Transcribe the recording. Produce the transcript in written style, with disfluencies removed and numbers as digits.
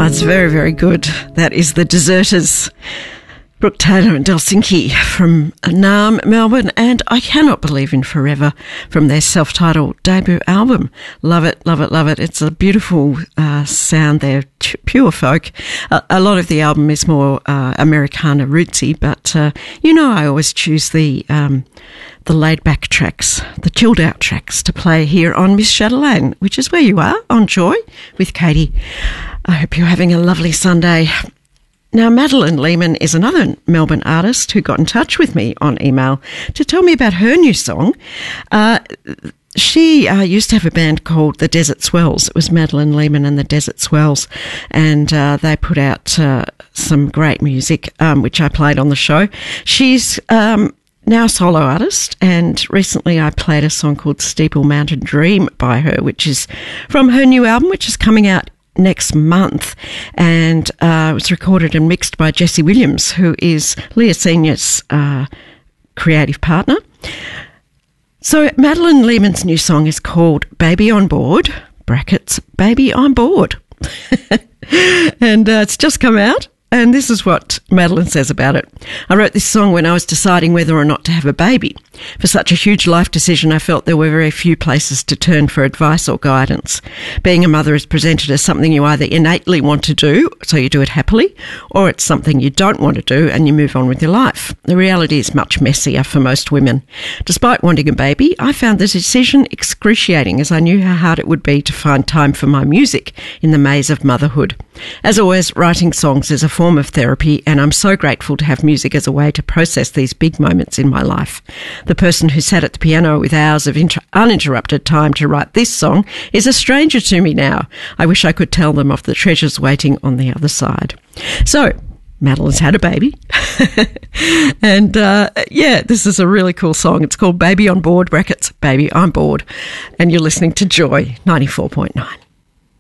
it's very, very good. That is The Deserters, Brooke Taylor and Helsinki from Naarm, Melbourne, and I Cannot Believe in Forever from their self-titled debut album. Love it, love it, love it. It's a beautiful sound there, pure folk. A lot of the album is more Americana rootsy, but I always choose the laid-back tracks, the chilled-out tracks to play here on Miss Chatelaine, which is where you are, on Joy with Katie. I hope you're having a lovely Sunday. Now, Madeline Lehman is another Melbourne artist who got in touch with me on email to tell me about her new song. She used to have a band called the Desert Swells. It was Madeline Lehman and the Desert Swells, and they put out some great music, which I played on the show. She's now a solo artist, and recently I played a song called Steeple Mountain Dream by her, which is from her new album, which is coming out next month, and it was recorded and mixed by Jesse Williams, who is Leah Senior's creative partner. So Madeline Lehman's new song is called Baby on Board, brackets, Baby on Board. And it's just come out. And this is what Madeline says about it. I wrote this song when I was deciding whether or not to have a baby. For such a huge life decision, I felt there were very few places to turn for advice or guidance. Being a mother is presented as something you either innately want to do, so you do it happily, or it's something you don't want to do and you move on with your life. The reality is much messier for most women. Despite wanting a baby, I found the decision excruciating, as I knew how hard it would be to find time for my music in the maze of motherhood. As always, writing songs is a form of therapy, and I'm so grateful to have music as a way to process these big moments in my life. The person who sat at the piano with hours of uninterrupted time to write this song is a stranger to me now. I wish I could tell them of the treasures waiting on the other side. So, Madeline's had a baby. And, this is a really cool song. It's called Baby on Board, brackets, Baby on Board. And you're listening to Joy 94.9.